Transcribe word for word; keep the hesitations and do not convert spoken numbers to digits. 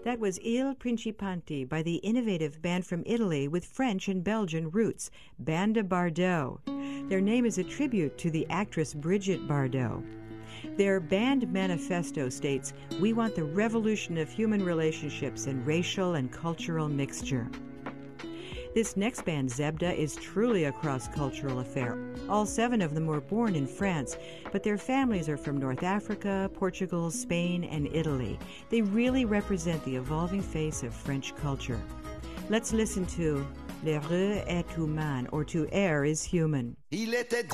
That was Il Principanti by the innovative band from Italy with French and Belgian roots, Banda Bardot. Their name is a tribute to the actress Brigitte Bardot. Their band manifesto states, "We want the revolution of human relationships and racial and cultural mixture." This next band, Zebda, is truly a cross-cultural affair. All seven of them were born in France, but their families are from North Africa, Portugal, Spain, and Italy. They really represent the evolving face of French culture. Let's listen to L'heureux est humain, or To Err is Human. Il était